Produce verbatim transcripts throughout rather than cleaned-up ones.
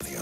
Radio.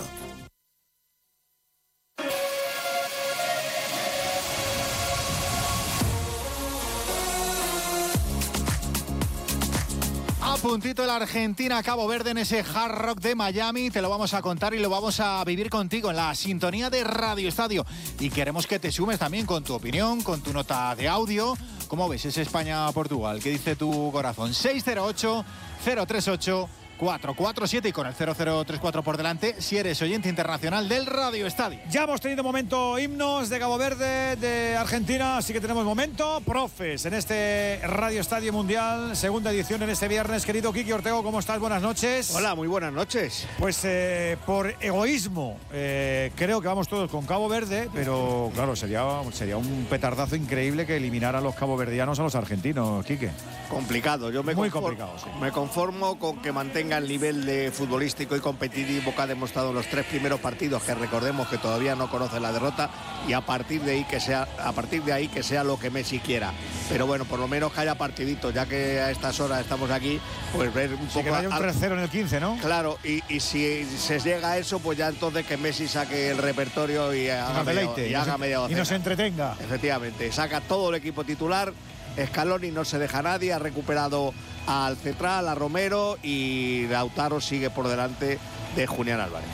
A puntito de la Argentina, Cabo Verde en ese Hard Rock de Miami. Te lo vamos a contar y lo vamos a vivir contigo en la sintonía de Radio Estadio. Y queremos que te sumes también con tu opinión, con tu nota de audio. ¿Cómo ves ese España-Portugal? ¿Qué dice tu corazón? seis cero ocho, cero tres ocho, cuatro cuatro siete y con el cero cero tres cuatro por delante si eres oyente internacional del Radio Estadio. Ya hemos tenido momento himnos de Cabo Verde, de Argentina, así que tenemos momento profes en este Radio Estadio Mundial, segunda edición en este viernes. Querido Quique Ortego, ¿cómo estás? Buenas noches. Hola, muy buenas noches. Pues eh, por egoísmo eh, creo que vamos todos con Cabo Verde, pero claro, sería, sería un petardazo increíble que eliminara a los caboverdianos a los argentinos, Quique. Complicado, yo me, Muy conformo, complicado, sí. me conformo con que mantenga el nivel de futbolístico y competitivo que ha demostrado en los tres primeros partidos, que recordemos que todavía no conoce la derrota, y a partir de ahí que sea a partir de ahí que sea lo que Messi quiera. Pero bueno, por lo menos que haya partiditos, ya que a estas horas estamos aquí, pues ver un Sí, poco... que haya un tres cero en el quince, ¿no? Claro, y, y si se llega a eso, pues ya entonces que Messi saque el repertorio y haga, deleite, media, y y haga nos, media y docena. nos entretenga. Efectivamente, saca todo el equipo titular. Scaloni no se deja a nadie, ha recuperado al central, a Romero, y Lautaro sigue por delante de Julián Álvarez.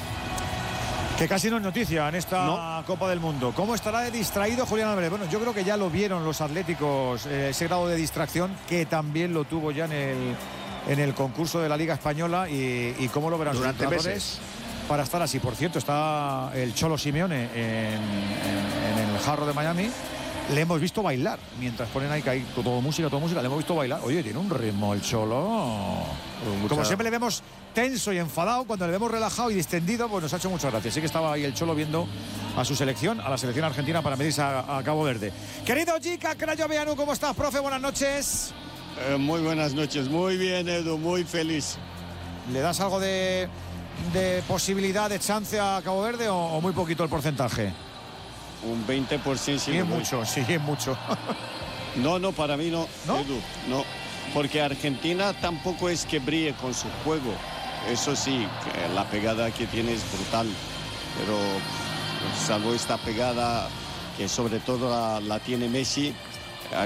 Que casi no es noticia en esta No. Copa del Mundo. ¿Cómo estará de distraído Julián Álvarez? Bueno, yo creo que ya lo vieron los atléticos, eh, ese grado de distracción, que también lo tuvo ya en el, en el concurso de la Liga Española, y, y cómo lo verán sus Durante entrenadores meses. para estar así. Por cierto, está el Cholo Simeone en, en, en el Jarro de Miami. Le hemos visto bailar mientras ponen ahí, que hay todo música, todo música. Le hemos visto bailar. Oye, tiene un ritmo el Cholo. Mucha... Como siempre le vemos tenso y enfadado, cuando le vemos relajado y distendido, pues nos ha hecho mucha gracia. Así que estaba ahí el Cholo viendo a su selección, a la selección argentina, para medirse a, a Cabo Verde. Querido Gica Crayoveanu, ¿cómo estás, profe? Buenas noches. Eh, muy buenas noches, muy bien, Edu, muy feliz. ¿Le das algo de, de posibilidad, de chance a Cabo Verde o, o muy poquito el porcentaje? Un veinte por ciento. Sí, es mucho, sí, es mucho. No, no, para mí no, ¿No? Edu, no. Porque Argentina tampoco es que brille con su juego. Eso sí, que la pegada que tiene es brutal. Pero salvo esta pegada, que sobre todo la, la tiene Messi,